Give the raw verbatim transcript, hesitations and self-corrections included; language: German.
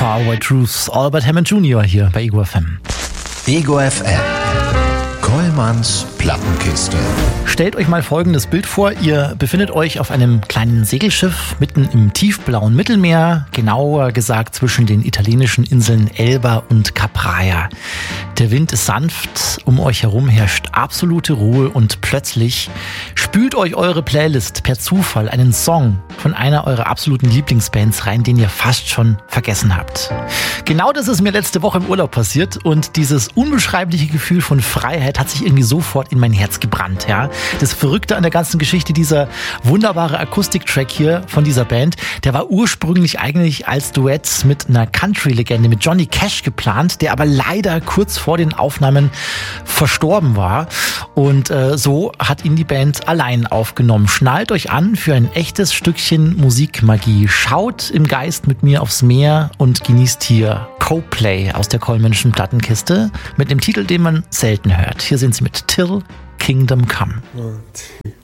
Faraway Truths, Albert Hammond Junior hier bei Ego F M. Ego F M. Kollmanns Plattenkiste. Stellt euch mal folgendes Bild vor. Ihr befindet euch auf einem kleinen Segelschiff mitten im tiefblauen Mittelmeer, genauer gesagt zwischen den italienischen Inseln Elba und Capraia. Der Wind ist sanft, um euch herum herrscht absolute Ruhe und plötzlich spült euch eure Playlist per Zufall einen Song von einer eurer absoluten Lieblingsbands rein, den ihr fast schon vergessen habt. Genau das ist mir letzte Woche im Urlaub passiert und dieses unbeschreibliche Gefühl von Freiheit hat sich irgendwie sofort in mein Herz gebrannt. Ja? Das Verrückte an der ganzen Geschichte, dieser wunderbare Akustiktrack hier von dieser Band, der war ursprünglich eigentlich als Duett mit einer Country-Legende, mit Johnny Cash geplant, der aber leider kurz vor den Aufnahmen verstorben war. Und äh, so hat ihn die Band allein aufgenommen. Schnallt euch an für ein echtes Stückchen Musikmagie. Schaut im Geist mit mir aufs Meer und genießt hier Coplay aus der Kollmannschen Plattenkiste mit dem Titel, den man selten hört. Hier sind sie mit Till Kingdom Come. One, two.